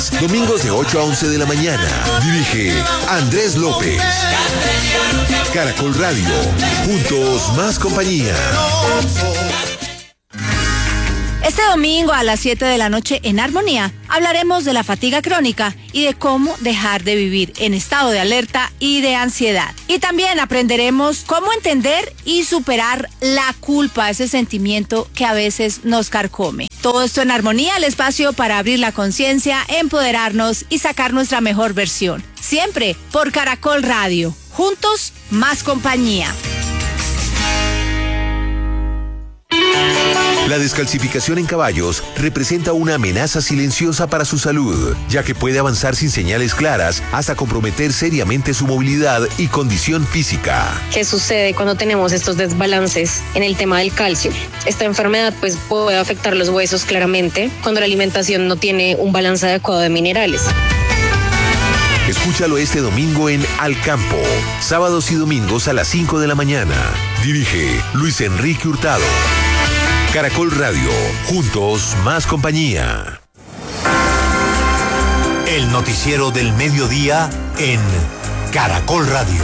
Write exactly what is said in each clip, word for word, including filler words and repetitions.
Noticias, domingos de ocho a once de la mañana. Dirige Andrés López. Caracol Radio, juntos más compañía. Este domingo a las siete de la noche en Armonía hablaremos de la fatiga crónica y de cómo dejar de vivir en estado de alerta y de ansiedad. Y también aprenderemos cómo entender y superar la culpa, ese sentimiento que a veces nos carcome. Todo esto en Armonía, el espacio para abrir la conciencia, empoderarnos y sacar nuestra mejor versión. Siempre por Caracol Radio. Juntos, más compañía. La descalcificación en caballos representa una amenaza silenciosa para su salud, ya que puede avanzar sin señales claras hasta comprometer seriamente su movilidad y condición física. ¿Qué sucede cuando tenemos estos desbalances en el tema del calcio? Esta enfermedad pues puede afectar los huesos claramente cuando la alimentación no tiene un balance adecuado de minerales. Escúchalo este domingo en Al Campo, sábados y domingos a las cinco de la mañana. Dirige Luis Enrique Hurtado. Caracol Radio, juntos más compañía. El noticiero del mediodía en Caracol Radio.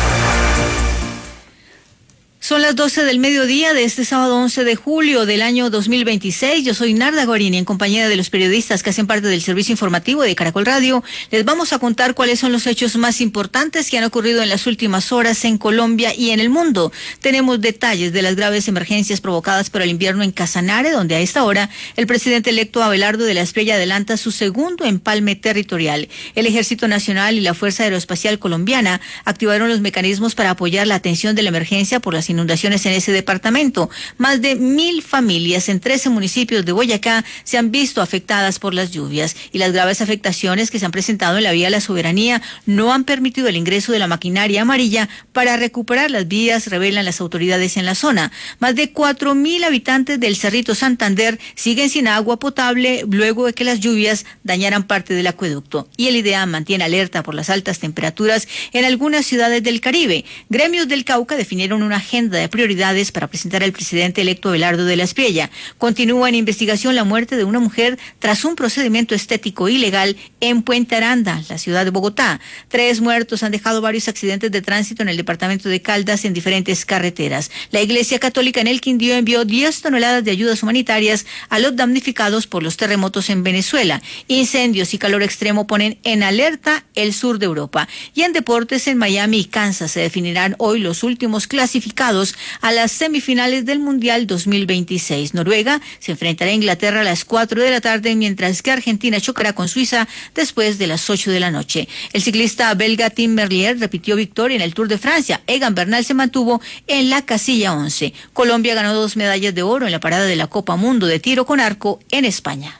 Son las doce del mediodía de este sábado once de julio del año dos mil veintiséis. Yo soy Narda Guarini, en compañía de los periodistas que hacen parte del servicio informativo de Caracol Radio. Les vamos a contar cuáles son los hechos más importantes que han ocurrido en las últimas horas en Colombia y en el mundo. Tenemos detalles de las graves emergencias provocadas por el invierno en Casanare, donde a esta hora el presidente electo Abelardo de la Espriella adelanta su segundo empalme territorial. El Ejército Nacional y la Fuerza Aeroespacial Colombiana activaron los mecanismos para apoyar la atención de la emergencia por las inundaciones en ese departamento. Más de mil familias en trece municipios de Boyacá se han visto afectadas por las lluvias, y las graves afectaciones que se han presentado en la vía La Soberanía no han permitido el ingreso de la maquinaria amarilla para recuperar las vías, revelan las autoridades en la zona. Más de cuatro mil habitantes del Cerrito Santander siguen sin agua potable luego de que las lluvias dañaran parte del acueducto, y el IDEAM mantiene alerta por las altas temperaturas en algunas ciudades del Caribe. Gremios del Cauca definieron una agenda de prioridades para presentar al presidente electo Abelardo de la Espriella. Continúa en investigación la muerte de una mujer tras un procedimiento estético ilegal en Puente Aranda, la ciudad de Bogotá. Tres muertos han dejado varios accidentes de tránsito en el departamento de Caldas en diferentes carreteras. La Iglesia Católica en el Quindío envió diez toneladas de ayudas humanitarias a los damnificados por los terremotos en Venezuela. Incendios y calor extremo ponen en alerta el sur de Europa. Y en deportes, en Miami y Kansas se definirán hoy los últimos clasificados a las semifinales del Mundial dos mil veintiséis. Noruega se enfrentará a Inglaterra a las cuatro de la tarde, mientras que Argentina chocará con Suiza después de las ocho de la noche. El ciclista belga Tim Merlier repitió victoria en el Tour de Francia. Egan Bernal se mantuvo en la casilla once. Colombia ganó dos medallas de oro en la parada de la Copa Mundo de tiro con arco en España.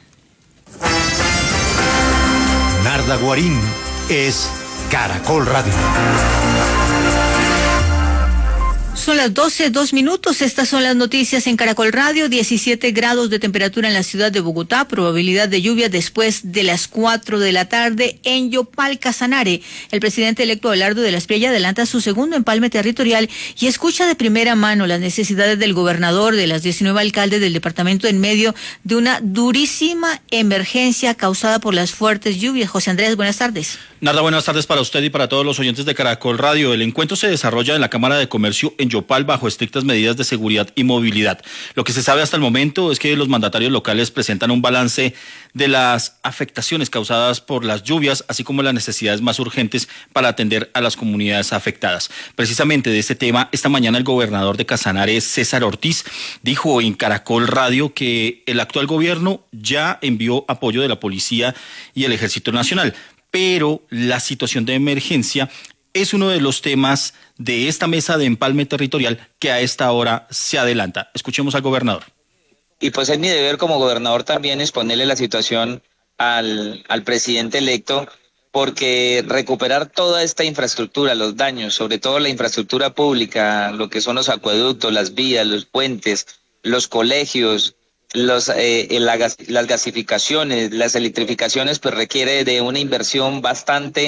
Narda Guarín es Caracol Radio. Son las doce, dos minutos. Estas son las noticias en Caracol Radio. diecisiete grados de temperatura en la ciudad de Bogotá. Probabilidad de lluvia después de las cuatro de la tarde en Yopal, Casanare. El presidente electo Abelardo de la Espriella adelanta su segundo empalme territorial y escucha de primera mano las necesidades del gobernador, de las diecinueve alcaldes del departamento en medio de una durísima emergencia causada por las fuertes lluvias. José Andrés, buenas tardes. Narda, buenas tardes para usted y para todos los oyentes de Caracol Radio. El encuentro se desarrolla en la Cámara de Comercio en Yopal bajo estrictas medidas de seguridad y movilidad. Lo que se sabe hasta el momento es que los mandatarios locales presentan un balance de las afectaciones causadas por las lluvias, así como las necesidades más urgentes para atender a las comunidades afectadas. Precisamente de este tema, esta mañana el gobernador de Casanare, César Ortiz, dijo en Caracol Radio que el actual gobierno ya envió apoyo de la policía y el Ejército Nacional, pero la situación de emergencia es uno de los temas de esta mesa de empalme territorial que a esta hora se adelanta. Escuchemos al gobernador. Y pues es mi deber como gobernador también exponerle la situación al, al presidente electo, porque recuperar toda esta infraestructura, los daños, sobre todo la infraestructura pública, lo que son los acueductos, las vías, los puentes, los colegios, los, eh, la gas, las gasificaciones, las electrificaciones, pues requiere de una inversión bastante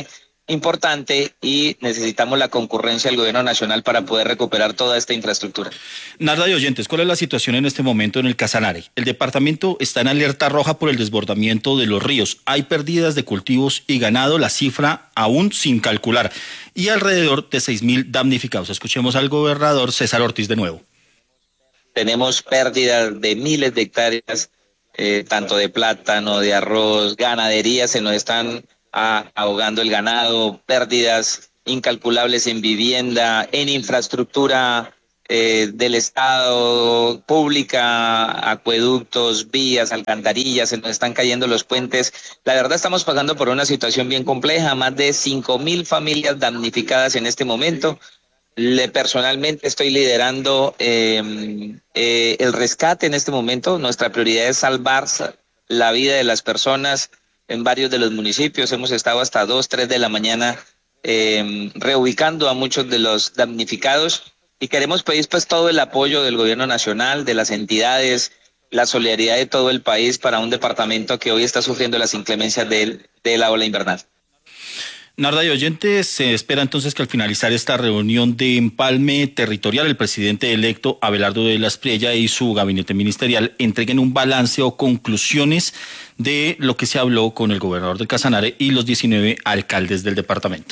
importante y necesitamos la concurrencia del gobierno nacional para poder recuperar toda esta infraestructura. Narda de oyentes, ¿cuál es la situación en este momento en el Casanare? El departamento está en alerta roja por el desbordamiento de los ríos. Hay pérdidas de cultivos y ganado, la cifra aún sin calcular, y alrededor de seis mil damnificados. Escuchemos al gobernador César Ortiz de nuevo. Tenemos pérdidas de miles de hectáreas, eh, tanto de plátano, de arroz, ganadería, se nos están a, ahogando el ganado, pérdidas incalculables en vivienda, en infraestructura eh, del Estado, pública, acueductos, vías, alcantarillas, se nos están cayendo los puentes. La verdad estamos pasando por una situación bien compleja, más de cinco mil familias damnificadas en este momento. Le, personalmente estoy liderando eh, eh, el rescate en este momento. Nuestra prioridad es salvar la vida de las personas en varios de los municipios. Hemos estado hasta dos, tres de la mañana eh, reubicando a muchos de los damnificados y queremos pedir pues todo el apoyo del gobierno nacional, de las entidades, la solidaridad de todo el país para un departamento que hoy está sufriendo las inclemencias de, de la ola invernal. Narda y oyentes, se espera entonces que al finalizar esta reunión de empalme territorial, el presidente electo Abelardo de la Espriella y su gabinete ministerial entreguen un balance o conclusiones de lo que se habló con el gobernador del Casanare y los diecinueve alcaldes del departamento.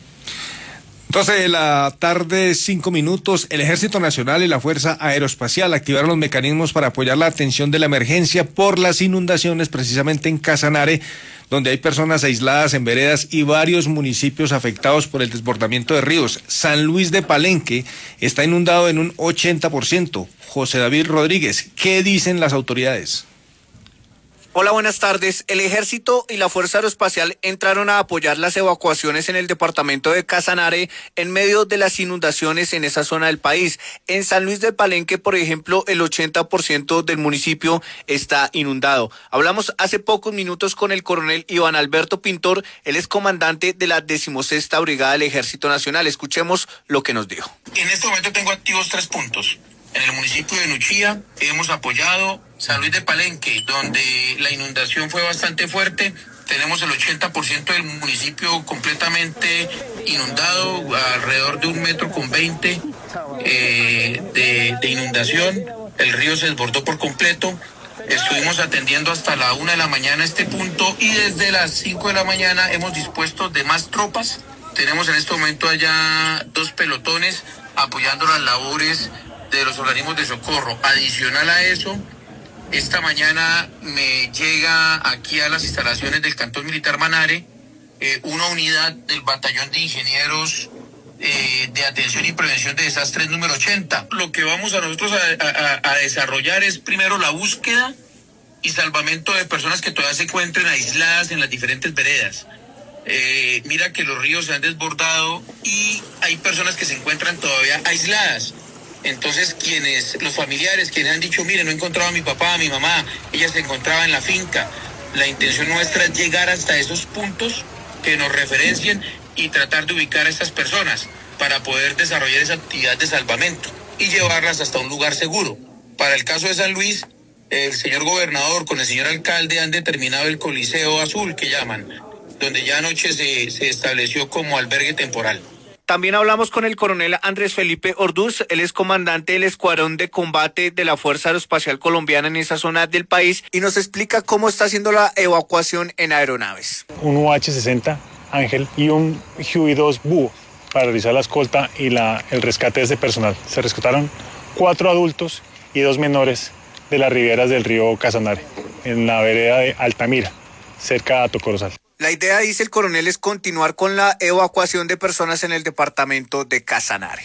doce de la tarde, cinco minutos, el Ejército Nacional y la Fuerza Aeroespacial activaron los mecanismos para apoyar la atención de la emergencia por las inundaciones precisamente en Casanare, donde hay personas aisladas en veredas y varios municipios afectados por el desbordamiento de ríos. San Luis de Palenque está inundado en un ochenta por ciento. José David Rodríguez, ¿qué dicen las autoridades? Hola, buenas tardes. El Ejército y la Fuerza Aeroespacial entraron a apoyar las evacuaciones en el departamento de Casanare en medio de las inundaciones en esa zona del país. En San Luis del Palenque, por ejemplo, el ochenta por ciento del municipio está inundado. Hablamos hace pocos minutos con el coronel Iván Alberto Pintor, él es comandante de la decimosexta Brigada del Ejército Nacional. Escuchemos lo que nos dijo. En este momento tengo activos tres puntos. En el municipio de Nuchía hemos apoyado San Luis de Palenque, donde la inundación fue bastante fuerte. Tenemos el ochenta por ciento del municipio completamente inundado, alrededor de un metro con veinte eh, de, de inundación. El río se desbordó por completo. Estuvimos atendiendo hasta la una de la mañana este punto y desde las cinco de la mañana hemos dispuesto de más tropas. Tenemos en este momento allá dos pelotones apoyando las labores de los organismos de socorro. Adicional a eso, esta mañana me llega aquí a las instalaciones del Cantón Militar Manare eh, una unidad del Batallón de Ingenieros eh, de Atención y Prevención de Desastres número ochenta. Lo que vamos a nosotros a, a, a desarrollar es primero la búsqueda y salvamento de personas que todavía se encuentren aisladas en las diferentes veredas. Eh, mira que los ríos se han desbordado y hay personas que se encuentran todavía aisladas. Entonces, quienes, los familiares, quienes han dicho, mire, no he encontrado a mi papá, a mi mamá, ella se encontraba en la finca. La intención nuestra es llegar hasta esos puntos que nos referencien y tratar de ubicar a estas personas para poder desarrollar esa actividad de salvamento y llevarlas hasta un lugar seguro. Para el caso de San Luis, el señor gobernador con el señor alcalde han determinado el Coliseo Azul, que llaman, donde ya anoche se, se estableció como albergue temporal. También hablamos con el coronel Andrés Felipe Orduz, él es comandante del Escuadrón de Combate de la Fuerza Aeroespacial Colombiana en esa zona del país y nos explica cómo está haciendo la evacuación en aeronaves. Un U H sesenta Ángel y un Q I dos Búho para realizar la escolta y la, el rescate de ese personal. Se rescataron cuatro adultos y dos menores de las riberas del río Casanare, en la vereda de Altamira, cerca de Tocorozal. La idea, dice el coronel, es continuar con la evacuación de personas en el departamento de Casanare.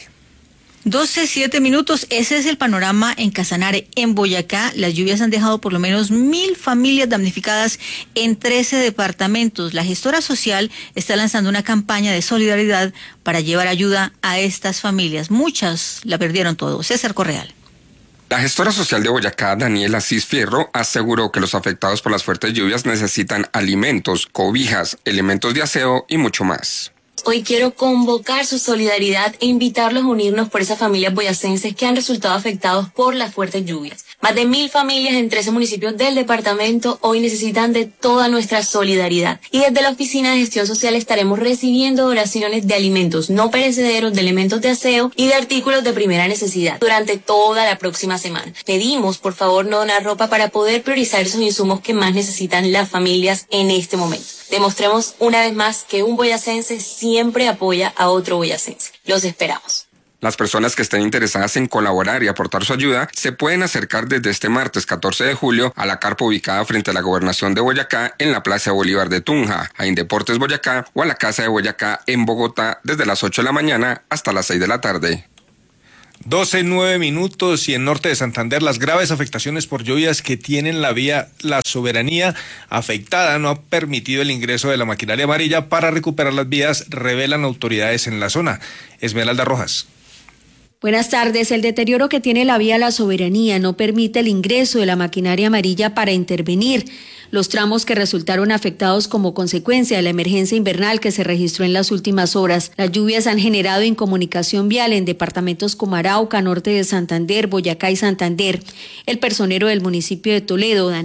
doce, siete minutos, ese es el panorama en Casanare. En Boyacá, las lluvias han dejado por lo menos mil familias damnificadas en trece departamentos. La gestora social está lanzando una campaña de solidaridad para llevar ayuda a estas familias. Muchas la perdieron todo. César Correal. La gestora social de Boyacá, Daniela Cis Fierro, aseguró que los afectados por las fuertes lluvias necesitan alimentos, cobijas, elementos de aseo y mucho más. Hoy quiero convocar su solidaridad e invitarlos a unirnos por esas familias boyacenses que han resultado afectados por las fuertes lluvias. Más de mil familias en trece municipios del departamento hoy necesitan de toda nuestra solidaridad. Y desde la Oficina de Gestión Social estaremos recibiendo donaciones de alimentos no perecederos, de elementos de aseo y de artículos de primera necesidad durante toda la próxima semana. Pedimos, por favor, no donar ropa para poder priorizar esos insumos que más necesitan las familias en este momento. Demostremos una vez más que un boyacense siempre apoya a otro boyacense. Los esperamos. Las personas que estén interesadas en colaborar y aportar su ayuda se pueden acercar desde este martes catorce de julio a la carpa ubicada frente a la Gobernación de Boyacá en la Plaza Bolívar de Tunja, a Indeportes Boyacá o a la Casa de Boyacá en Bogotá desde las ocho de la mañana hasta las seis de la tarde. doce, nueve minutos y en norte de Santander las graves afectaciones por lluvias que tienen la vía La Soberanía afectada no ha permitido el ingreso de la maquinaria amarilla para recuperar las vías, revelan autoridades en la zona. Esmeralda Rojas. Buenas tardes. El deterioro que tiene la vía La Soberanía no permite el ingreso de la maquinaria amarilla para intervenir. Los tramos que resultaron afectados como consecuencia de la emergencia invernal que se registró en las últimas horas. Las lluvias han generado incomunicación vial en departamentos como Arauca, norte de Santander, Boyacá y Santander. El personero del municipio de Toledo, Daniel